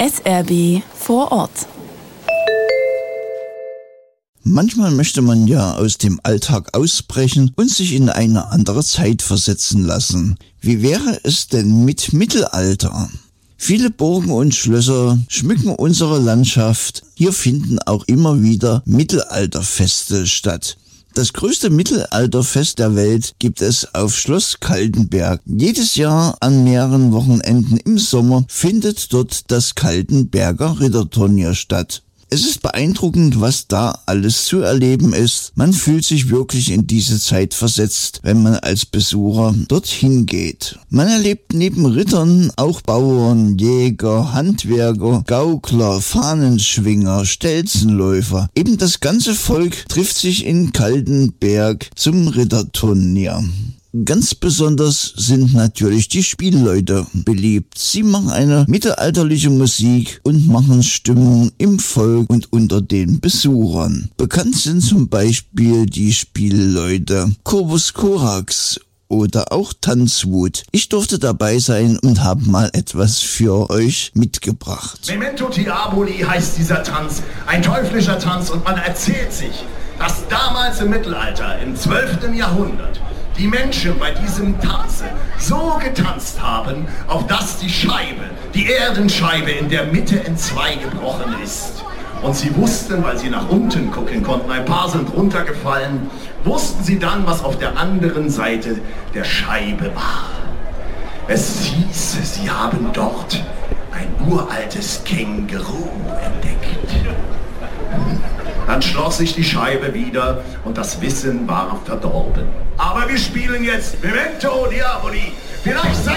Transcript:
SRB vor Ort. Manchmal möchte man ja aus dem Alltag ausbrechen und sich in eine andere Zeit versetzen lassen. Wie wäre es denn mit Mittelalter? Viele Burgen und Schlösser schmücken unsere Landschaft. Hier finden auch immer wieder Mittelalterfeste statt. Das größte Mittelalterfest der Welt gibt es auf Schloss Kaltenberg. Jedes Jahr an mehreren Wochenenden im Sommer findet dort das Kaltenberger Ritterturnier statt. Es ist beeindruckend, was da alles zu erleben ist. Man fühlt sich wirklich in diese Zeit versetzt, wenn man als Besucher dorthin geht. Man erlebt neben Rittern auch Bauern, Jäger, Handwerker, Gaukler, Fahnenschwinger, Stelzenläufer. Eben das ganze Volk trifft sich in Kaltenberg zum Ritterturnier. Ganz besonders sind natürlich die Spielleute beliebt. Sie machen eine mittelalterliche Musik und machen Stimmung im Volk und unter den Besuchern. Bekannt sind zum Beispiel die Spielleute Corvus Corax oder auch Tanzwut. Ich durfte dabei sein und habe mal etwas für euch mitgebracht. Memento Diaboli heißt dieser Tanz, ein teuflischer Tanz, und man erzählt sich, dass damals im Mittelalter, im 12. Jahrhundert, die Menschen bei diesem Tanze so getanzt haben, auf dass die Scheibe, die Erdenscheibe in der Mitte entzwei gebrochen ist. Und sie wussten, weil sie nach unten gucken konnten, ein paar sind runtergefallen, wussten sie dann, was auf der anderen Seite der Scheibe war. Es hieß, sie haben dort ein uraltes Känguru entdeckt. Dann schloss sich die Scheibe wieder und das Wissen war verdorben. Aber wir spielen jetzt Memento Diaboli. Vielleicht seid